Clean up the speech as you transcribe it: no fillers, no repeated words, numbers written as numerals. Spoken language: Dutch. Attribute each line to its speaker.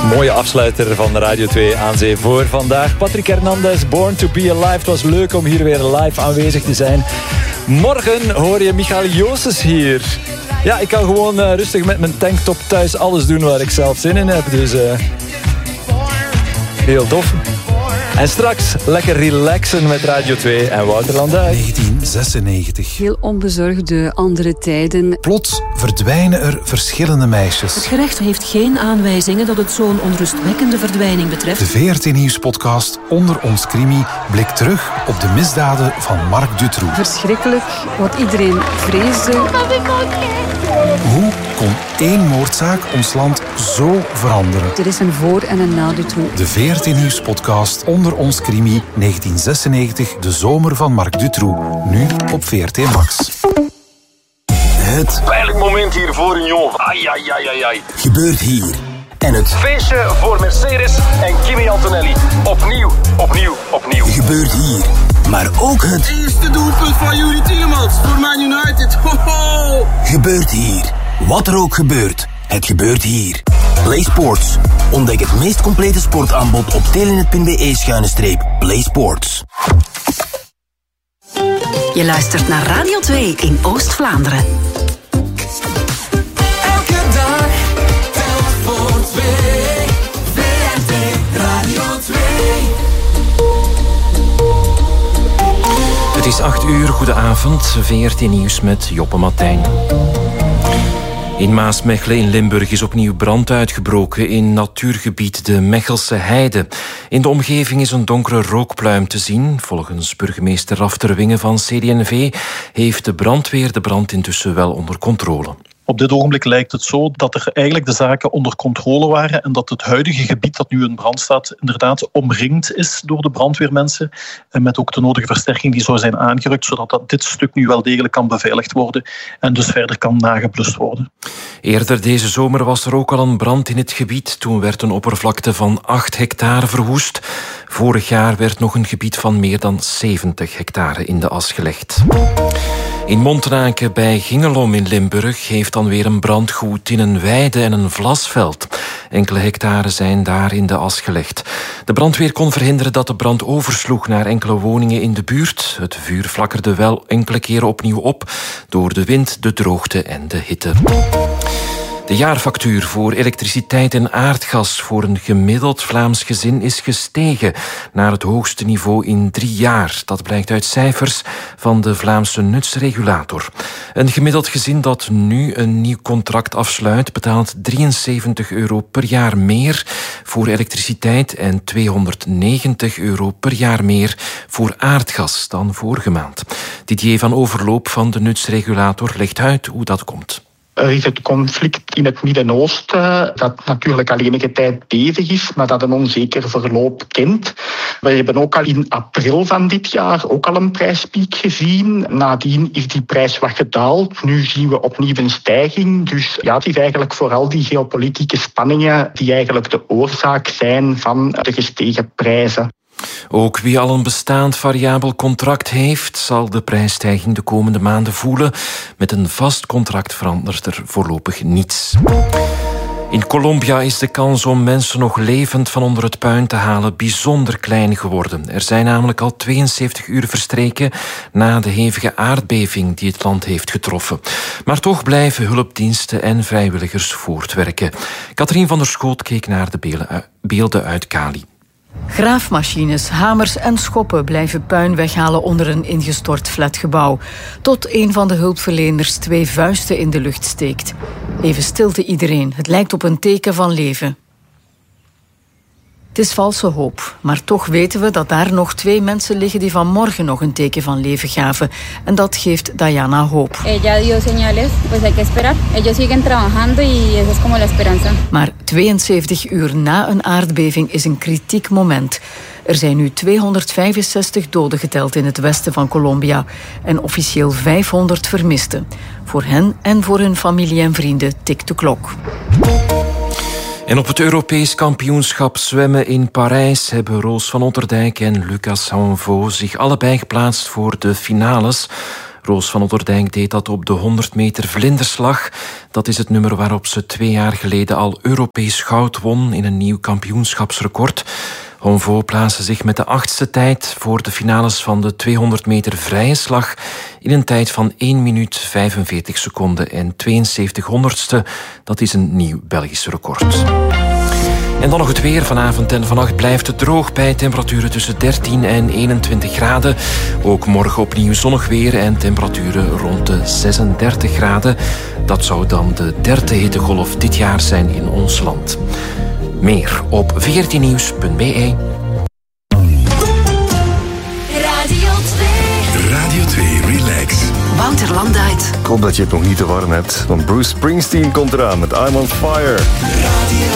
Speaker 1: Mooie afsluiter van Radio 2 aan zee voor vandaag. Patrick Hernandez, Born to be Alive. Het was leuk om hier weer live aanwezig te zijn. Morgen hoor je Michael Joosses hier. Ja, ik kan gewoon rustig met mijn tanktop thuis alles doen waar ik zelf zin in heb. Dus heel tof. En straks lekker relaxen met Radio 2 en Wouter Landuyt.
Speaker 2: 1996.
Speaker 3: Heel onbezorgde andere tijden.
Speaker 2: Plots verdwijnen er verschillende meisjes.
Speaker 4: Het gerecht heeft geen aanwijzingen dat het zo'n onrustwekkende verdwijning betreft.
Speaker 2: De VRT Nieuws-podcast Onder ons Crimi blikt terug op de misdaden van Marc Dutroux.
Speaker 3: Verschrikkelijk, wat iedereen vreesde.
Speaker 2: Hoe kon één moordzaak ons land zo veranderen?
Speaker 3: Er is een voor- en een na Dutroux.
Speaker 2: De VRT Nieuws-podcast Onder ons Crimi 1996, de zomer van Marc Dutroux. Nu op VRT Max.
Speaker 5: Het
Speaker 6: pijnlijk moment hier voor een jongen. Ai.
Speaker 5: gebeurt hier. En het
Speaker 6: Feestje voor Mercedes en Kimi Antonelli. Opnieuw.
Speaker 5: gebeurt hier. Maar ook het
Speaker 7: Eerste doelpunt van Yuri Tielemans voor Man United. Ho!
Speaker 5: gebeurt hier. Wat er ook gebeurt, het gebeurt hier. Play Sports. Ontdek het meest complete sportaanbod op telenet.be/Play Sports.
Speaker 4: Je luistert naar Radio 2 in Oost-Vlaanderen.
Speaker 8: Elke dag telt voor twee. VRT Radio 2.
Speaker 9: Het is 8 uur, goedenavond. VRT Nieuws met Joppe Martijn. In Maasmechelen in Limburg is opnieuw brand uitgebroken in natuurgebied de Mechelse Heide. In de omgeving is een donkere rookpluim te zien. Volgens burgemeester Raf Terwinge van CD&V heeft de brandweer de brand intussen wel onder controle.
Speaker 10: Op dit ogenblik lijkt het zo dat er eigenlijk de zaken onder controle waren en dat het huidige gebied dat nu in brand staat inderdaad omringd is door de brandweermensen en met ook de nodige versterking die zou zijn aangerukt, zodat dit stuk nu wel degelijk kan beveiligd worden en dus verder kan nageblust worden.
Speaker 9: Eerder deze zomer was er ook al een brand in het gebied. Toen werd een oppervlakte van 8 hectare verwoest. Vorig jaar werd nog een gebied van meer dan 70 hectare in de as gelegd. In Montenaken bij Gingelom in Limburg heeft dan weer een brand gewoed in een weide en een vlasveld. Enkele hectare zijn daar in de as gelegd. De brandweer kon verhinderen dat de brand oversloeg naar enkele woningen in de buurt. Het vuur flakkerde wel enkele keren opnieuw op door de wind, de droogte en de hitte. De jaarfactuur voor elektriciteit en aardgas voor een gemiddeld Vlaams gezin is gestegen naar het hoogste niveau in 3 jaar. Dat blijkt uit cijfers van de Vlaamse nutsregulator. Een gemiddeld gezin dat nu een nieuw contract afsluit betaalt €73 per jaar meer voor elektriciteit en €290 per jaar meer voor aardgas dan vorige maand. Didier van Overloop van de nutsregulator legt uit hoe dat komt.
Speaker 11: Er is het conflict in het Midden-Oosten, dat natuurlijk al enige tijd bezig is, maar dat een onzeker verloop kent. We hebben ook al in april van dit jaar ook al een prijspiek gezien. Nadien is die prijs wat gedaald. Nu zien we opnieuw een stijging. Dus ja, het is eigenlijk vooral die geopolitieke spanningen die eigenlijk de oorzaak zijn van de gestegen prijzen.
Speaker 9: Ook wie al een bestaand variabel contract heeft, zal de prijsstijging de komende maanden voelen. Met een vast contract verandert er voorlopig niets. In Colombia is de kans om mensen nog levend van onder het puin te halen bijzonder klein geworden. Er zijn namelijk al 72 uur verstreken na de hevige aardbeving die het land heeft getroffen. Maar toch blijven hulpdiensten en vrijwilligers voortwerken. Katrien van der Schoot keek naar de beelden uit Cali.
Speaker 12: Graafmachines, hamers en schoppen blijven puin weghalen onder een ingestort flatgebouw. Tot een van de hulpverleners 2 vuisten in de lucht steekt. Even stilte iedereen. Het lijkt op een teken van leven. Het is valse hoop, maar toch weten we dat daar nog 2 mensen liggen die vanmorgen nog een teken van leven gaven. En dat geeft Diana hoop.
Speaker 13: Ella dio señales, pues hay que esperar. Ellos siguen trabajando y esa es como la esperanza.
Speaker 12: Maar 72 uur na een aardbeving is een kritiek moment. Er zijn nu 265 doden geteld in het westen van Colombia en officieel 500 vermisten. Voor hen en voor hun familie en vrienden tikt de klok.
Speaker 9: En op het Europees kampioenschap zwemmen in Parijs hebben Roos van Otterdijk en Lucas Sanvo zich allebei geplaatst voor de finales. Roos van Otterdijk deed dat op de 100 meter vlinderslag. Dat is het nummer waarop ze 2 jaar geleden al Europees goud won in een nieuw kampioenschapsrecord. Honvo plaatste zich met de 8e tijd voor de finales van de 200 meter vrije slag in een tijd van 1 minuut 45 seconden en 72 honderdste. Dat is een nieuw Belgisch record. En dan nog het weer. Vanavond en vannacht blijft het droog bij temperaturen tussen 13 en 21 graden. Ook morgen opnieuw zonnig weer en temperaturen rond de 36 graden. Dat zou dan de 3e hittegolf dit jaar zijn in ons land. Meer op 14nieuws.be.
Speaker 14: Radio 2 Relax.
Speaker 4: Wouter Landuyt.
Speaker 15: Ik hoop dat je het nog niet te warm hebt, want Bruce Springsteen komt eraan met I'm on Fire.